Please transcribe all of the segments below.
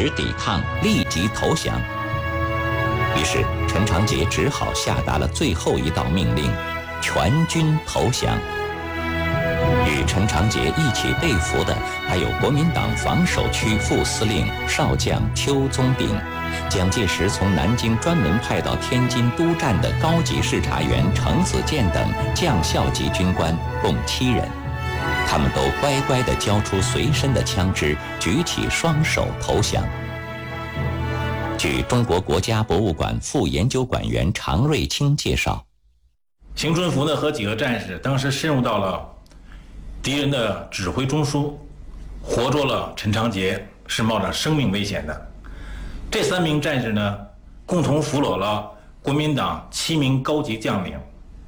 止抵抗，立即投降。于是陈长捷只好下达了最后一道命令：全军投降。与陈长捷一起被俘的还有国民党防守区副司令少将邱宗炳，蒋介石从南京专门派到天津督战的高级视察员程子健等将校级军官共7人，他们都乖乖地交出随身的枪支，举起双手投降。据中国国家博物馆副研究馆员常瑞清介绍， 邢春福呢和几个战士当时深入到了敌人的指挥中枢，活捉了陈长捷，是冒着生命危险的。这3名战士呢，共同俘虏了国民党7名高级将领。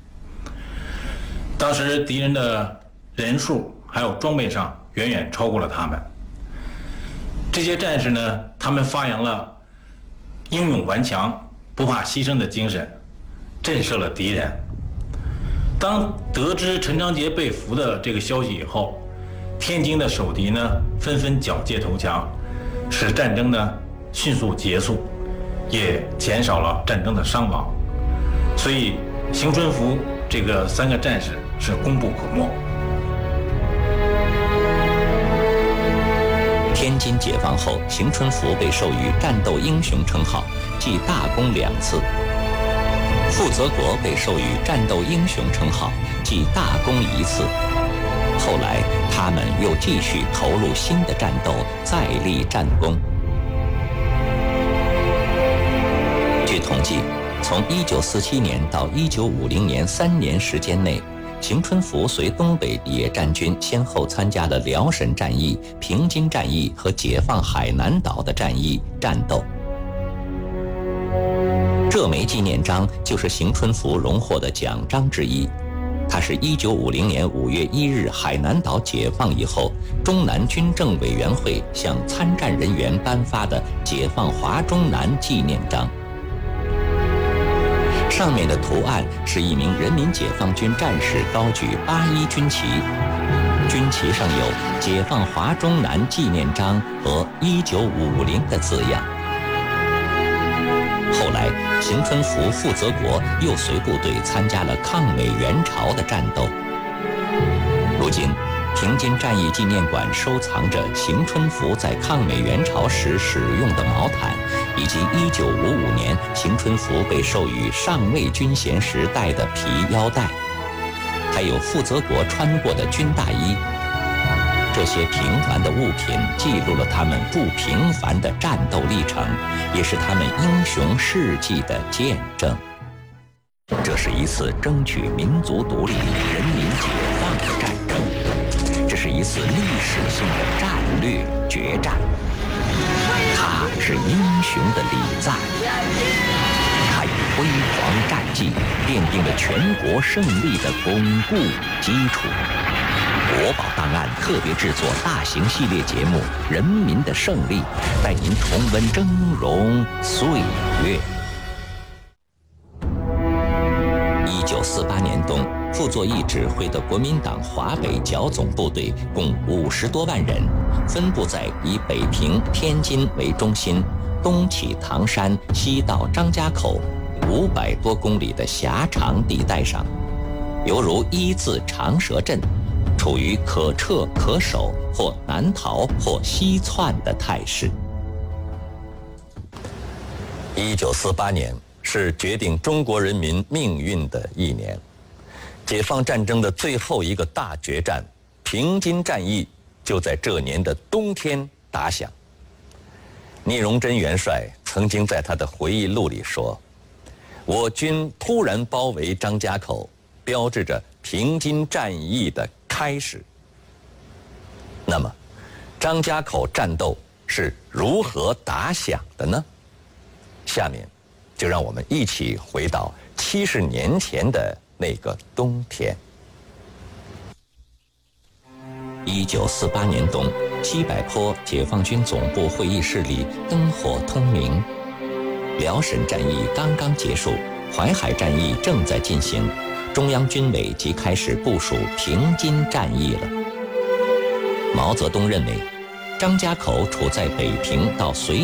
当时敌人的人数还有装备上远远超过了他们。这些战士呢，他们发扬了英勇顽强、不怕牺牲的精神，震慑了敌人。当得知陈长捷被俘的这个消息以后，天津的守敌呢纷纷缴械投降，使战争呢迅速结束，也减少了战争的伤亡。所以邢春福这个3个战士是功不可没。 天津解放后，邢春福被授予战斗英雄称号，记大功2次。傅泽国被授予战斗英雄称号，记大功1次。后来他们又继续投入新的战斗，再立战功。据统计，从1947年到1950年3年时间内，邢春福随东北野战军先后参加了辽沈战役、平津战役和解放海南岛的战役战斗。这枚纪念章就是邢春福荣获的奖章之一，它是1950年5月1日海南岛解放以后，中南军政委员会向参战人员颁发的解放华中南纪念章。上面的图案是一名人民解放军战士高举81军旗，军旗上有解放华中南纪念章和1950的字样。后来邢春福、傅泽国又随部队参加了抗美援朝的战斗。如今平津战役纪念馆收藏着邢春福在抗美援朝时使用的毛毯，以及1955年邢春福被授予上尉军衔时戴的皮腰带，还有傅泽国穿过的军大衣。这些平凡的物品记录了他们不平凡的战斗历程，也是他们英雄事迹的见证。这是一次争取民族独立、人民解放的战争，这是一次历史性的战略决战。他是英雄的礼赞，他以辉煌战绩奠定了全国胜利的巩固基础。国宝档案特别制作大型系列节目《人民的胜利》，带您重温峥嵘岁月。1948年冬，傅作义指挥的国民党华北剿总部队共50多万人，分布在以北平、天津为中心，东起唐山，西到张家口500多公里的狭长地带上，犹如一字长蛇阵，处于可撤可守，或南逃或西窜的态势。1948年是决定中国人民命运的一年，解放战争的最后一个大决战——平津战役，就在这年的冬天打响。聂荣臻元帅曾经在他的回忆录里说：“我军突然包围张家口，标志着平津战役的开始。”那么，张家口战斗是如何打响的呢？下面就让我们一起回到70年前的那个冬天。1948年冬，西柏坡解放军总部会议室里灯火通明。辽沈战役刚刚结束，淮海战役正在进行，中央军委即开始部署平津战役了。毛泽东认为，张家口处在北平到绥